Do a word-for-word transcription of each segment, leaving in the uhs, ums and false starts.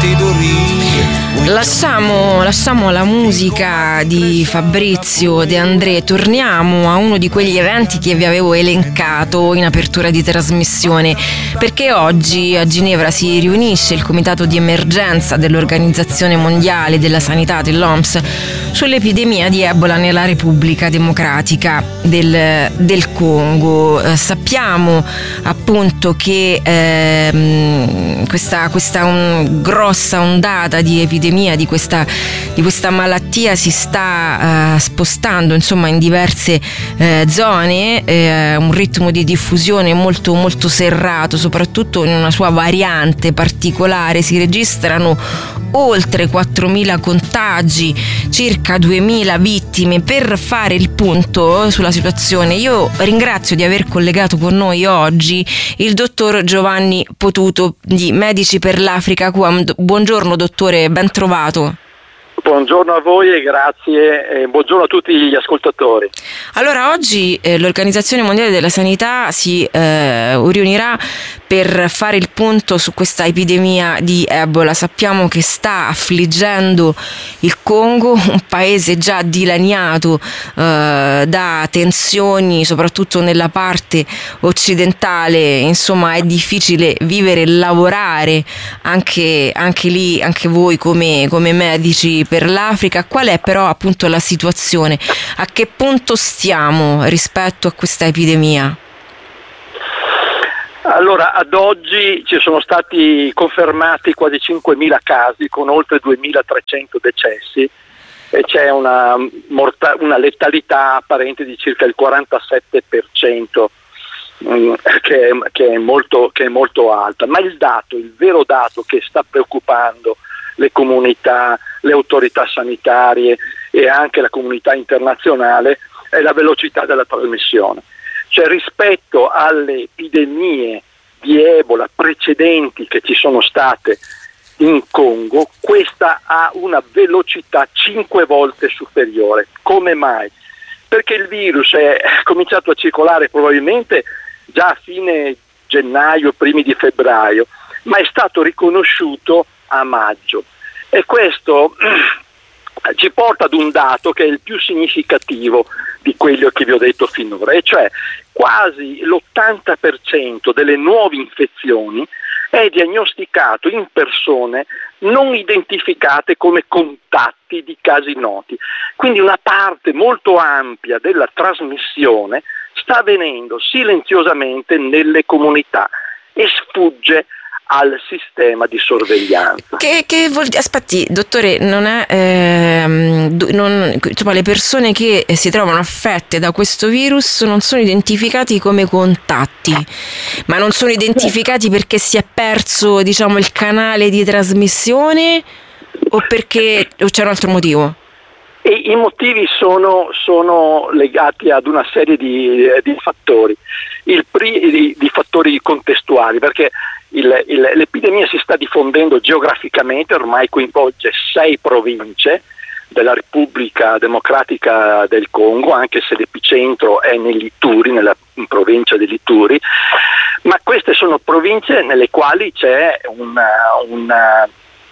Lasciamo, lasciamo la musica di Fabrizio De André, torniamo a uno di quegli eventi che vi avevo elencato in apertura di trasmissione, perché oggi a Ginevra si riunisce il comitato di emergenza dell'Organizzazione Mondiale della Sanità, dell'O M S, sull'epidemia di Ebola nella Repubblica Democratica del, del Congo. Eh, sappiamo appunto che eh, questa, questa un, grossa ondata di epidemia di questa, di questa malattia si sta uh, spostando insomma in diverse uh, zone, uh, un ritmo di diffusione molto molto serrato, soprattutto in una sua variante particolare. Si registrano oltre quattromila contagi, circa duemila vittime. Per fare il punto sulla situazione, io ringrazio di aver collegato con noi oggi il dottor Giovanni Potuto di Medici per l'Africa Q A M. Buongiorno dottore, ben trovato. Buongiorno a voi e grazie, e buongiorno a tutti gli ascoltatori. Allora, oggi eh, l'Organizzazione Mondiale della Sanità si eh, riunirà per fare il punto su questa epidemia di Ebola. Sappiamo che sta affliggendo il Congo, un paese già dilaniato eh, da tensioni, soprattutto nella parte occidentale. Insomma, è difficile vivere e lavorare anche, anche lì, anche voi come, come medici per l'Africa. Qual è però appunto la situazione? A che punto stiamo rispetto a questa epidemia? Allora, ad oggi ci sono stati confermati quasi cinquemila casi con oltre duemilatrecento decessi e c'è una, morta- una letalità apparente di circa il quarantasette per cento mh, che, è, che, è molto, che è molto alta. Ma il dato, il vero dato che sta preoccupando le comunità, le autorità sanitarie e anche la comunità internazionale è la velocità della trasmissione. Cioè, rispetto alle epidemie di Ebola precedenti che ci sono state in Congo, questa ha una velocità cinque volte superiore. Come mai? Perché il virus è cominciato a circolare probabilmente già a fine gennaio, primi di febbraio, ma è stato riconosciuto a maggio. E questo ci porta ad un dato che è il più significativo di quello che vi ho detto finora, e cioè quasi l'ottanta per cento delle nuove infezioni è diagnosticato in persone non identificate come contatti di casi noti. Quindi una parte molto ampia della trasmissione sta avvenendo silenziosamente nelle comunità e sfugge al sistema di sorveglianza. Che, che vuol dire? Aspetti, dottore, non è ehm, non, insomma, le persone che si trovano affette da questo virus non sono identificati come contatti, ma non sono identificati perché si è perso, diciamo, il canale di trasmissione o perché o c'è un altro motivo? E i motivi sono, sono legati ad una serie di, di fattori, il pri, di, di fattori contestuali, perché il, il, l'epidemia si sta diffondendo geograficamente, ormai coinvolge sei province della Repubblica Democratica del Congo, anche se l'epicentro è nell'Ituri, nella provincia dell'Ituri, ma queste sono province nelle quali c'è una, una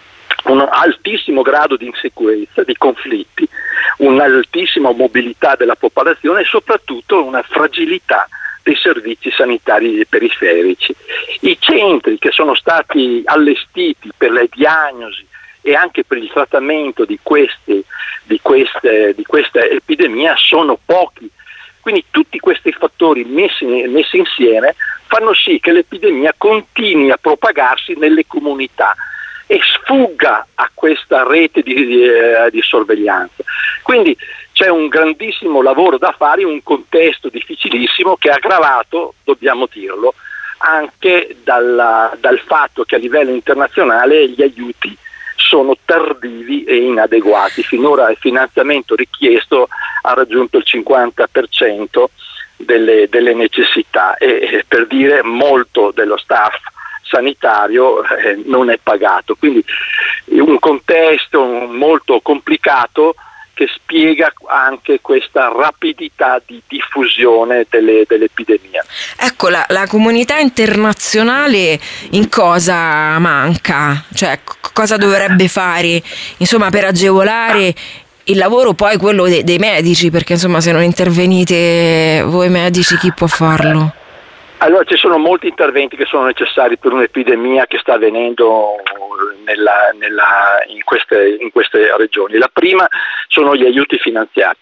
un altissimo grado di insicurezza, di conflitti, un'altissima mobilità della popolazione e soprattutto una fragilità dei servizi sanitari periferici. I centri che sono stati allestiti per le diagnosi e anche per il trattamento di queste, di queste, di questa epidemia sono pochi. Quindi tutti questi fattori messi, messi insieme fanno sì che l'epidemia continui a propagarsi nelle comunità e sfugga a questa rete di, di, di sorveglianza. Quindi c'è un grandissimo lavoro da fare in un contesto difficilissimo che è aggravato, dobbiamo dirlo, anche dalla, dal fatto che a livello internazionale gli aiuti sono tardivi e inadeguati. Finora il finanziamento richiesto ha raggiunto il cinquanta per cento delle, delle necessità e, per dire, molto dello staff sanitario eh, non è pagato. Quindi un contesto molto complicato che spiega anche questa rapidità di diffusione delle, dell'epidemia. Ecco, la, la comunità internazionale in cosa manca? Cioè, c- cosa dovrebbe fare, insomma, per agevolare il lavoro poi quello de- dei medici? Perché insomma, se non intervenite voi medici, chi può farlo? Allora, ci sono molti interventi che sono necessari per un'epidemia che sta avvenendo nella, nella, in, queste, in queste regioni. La prima sono gli aiuti finanziari.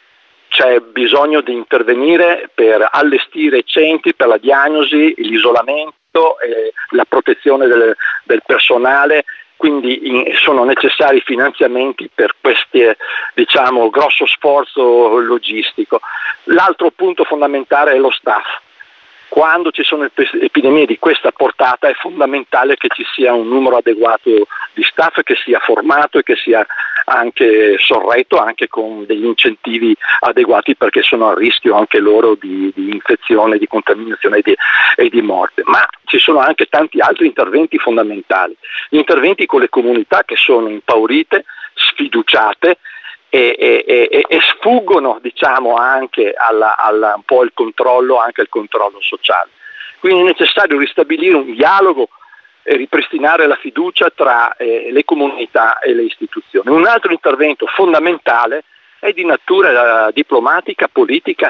C'è bisogno di intervenire per allestire centri per la diagnosi, l'isolamento, eh, la protezione del, del personale, quindi in, sono necessari finanziamenti per questo, diciamo, grosso sforzo logistico. L'altro punto fondamentale è lo staff. Quando ci sono epidemie di questa portata è fondamentale che ci sia un numero adeguato di staff, che sia formato e che sia anche sorretto, anche con degli incentivi adeguati, perché sono a rischio anche loro di, di infezione, di contaminazione e di, e di morte. Ma ci sono anche tanti altri interventi fondamentali, gli interventi con le comunità che sono impaurite, sfiduciate, E, e, e, e sfuggono, diciamo, anche alla, alla, un po' il controllo, anche il controllo sociale. Quindi è necessario ristabilire un dialogo e ripristinare la fiducia tra eh, le comunità e le istituzioni. Un altro intervento fondamentale è di natura eh, diplomatica, politica.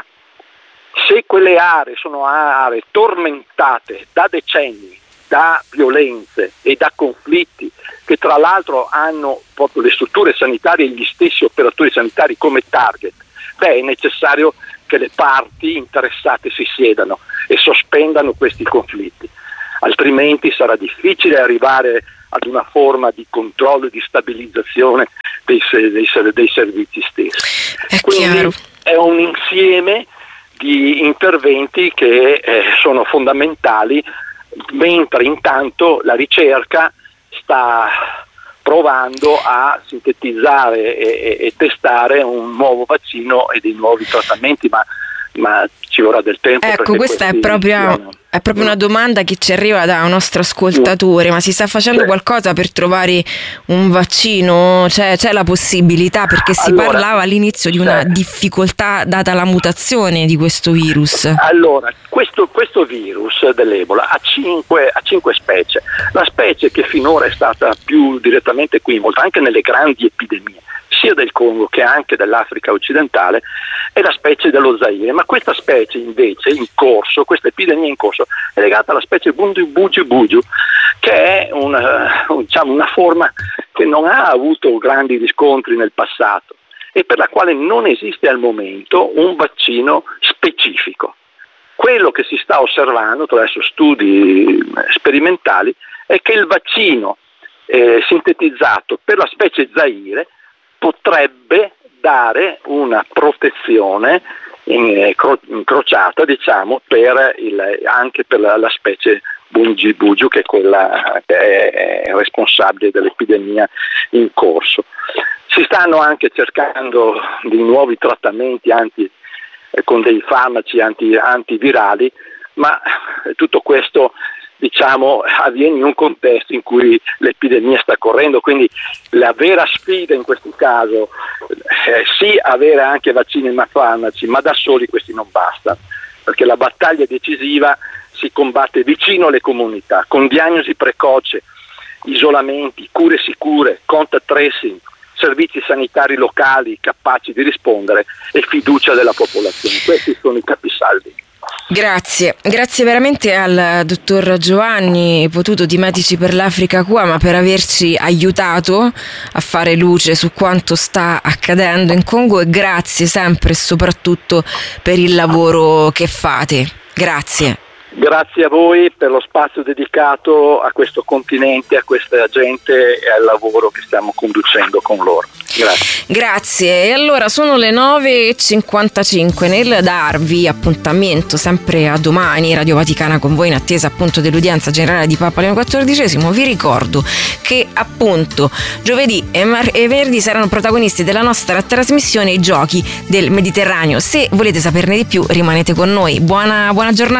Se quelle aree sono aree tormentate da decenni da violenze e da conflitti, che tra l'altro hanno proprio le strutture sanitarie e gli stessi operatori sanitari come target, beh, è necessario che le parti interessate si siedano e sospendano questi conflitti, altrimenti sarà difficile arrivare ad una forma di controllo e di stabilizzazione dei, dei, dei servizi stessi. È Quindi chiaro. È un insieme di interventi che eh, sono fondamentali, mentre intanto la ricerca sta provando a sintetizzare e, e, e testare un nuovo vaccino e dei nuovi trattamenti, ma, ma ci vorrà del tempo. Ecco, questa è proprio, è proprio una domanda che ci arriva da un nostro ascoltatore, ma si sta facendo qualcosa per trovare un vaccino? C'è, c'è la possibilità, perché si allora, parlava all'inizio di una c'è. difficoltà data la mutazione di questo virus. Allora, questo, questo virus dell'Ebola ha cinque, ha cinque specie. La specie che finora è stata più direttamente coinvolta anche nelle grandi epidemie, sia del Congo che anche dell'Africa occidentale, è la specie dello Zaire, ma questa specie invece in corso, questa epidemia in corso, è legata alla specie Bundu Buju Buju, che è una, diciamo, una forma che non ha avuto grandi riscontri nel passato e per la quale non esiste al momento un vaccino specifico. Quello che si sta osservando attraverso studi sperimentali è che il vaccino eh, sintetizzato per la specie Zaire potrebbe dare una protezione incrociata, diciamo, per il, anche per la, la specie Bunji Buju, che è quella che è responsabile dell'epidemia in corso. Si stanno anche cercando di nuovi trattamenti anti, eh, con dei farmaci anti, antivirali, ma tutto questo, diciamo, avviene in un contesto in cui l'epidemia sta correndo, quindi la vera sfida in questo caso è sì avere anche vaccini e farmaci, ma da soli questi non bastano, perché la battaglia decisiva si combatte vicino alle comunità, con diagnosi precoce, isolamenti, cure sicure, contact tracing, servizi sanitari locali capaci di rispondere e fiducia della popolazione. Questi sono i capisaldi. Grazie, grazie veramente al dottor Giovanni Potuto di Medici per l'Africa Q A M per averci aiutato a fare luce su quanto sta accadendo in Congo, e grazie sempre e soprattutto per il lavoro che fate. Grazie. Grazie a voi per lo spazio dedicato a questo continente, a questa gente e al lavoro che stiamo conducendo con loro. Grazie. Grazie. E allora sono le nove e cinquantacinque. Nel darvi appuntamento sempre a domani, Radio Vaticana con voi in attesa appunto dell'udienza generale di Papa Leone quattordicesimo, vi ricordo che appunto giovedì e, mar- e venerdì saranno protagonisti della nostra trasmissione i Giochi del Mediterraneo. Se volete saperne di più rimanete con noi. Buona, buona giornata.